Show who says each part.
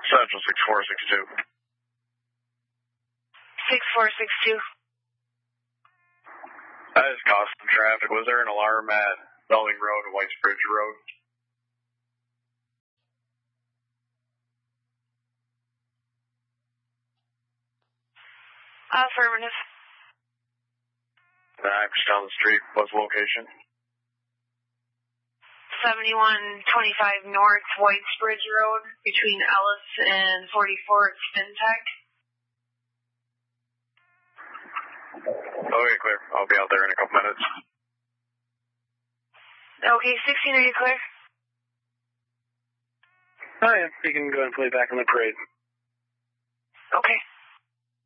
Speaker 1: Central 6462.
Speaker 2: 6462.
Speaker 1: That is causing some traffic. Was there an alarm at Belding Road and Whitesbridge Road?
Speaker 2: Affirmative.
Speaker 1: I'm just down the street. What's the location?
Speaker 2: 7125 North Whitesbridge Road between Ellis and 44 at Spintech.
Speaker 1: Okay, clear. I'll be out there in a couple minutes.
Speaker 2: Okay, 16, are you clear?
Speaker 1: Oh, yeah. You can go and play back on the parade.
Speaker 2: Okay.